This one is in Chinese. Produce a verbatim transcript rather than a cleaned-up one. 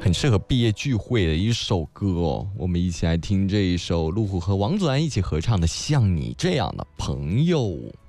很适合毕业聚会的一首歌哦。我们一起来听这一首路虎和王祖蓝一起合唱的《像你这样的朋友》。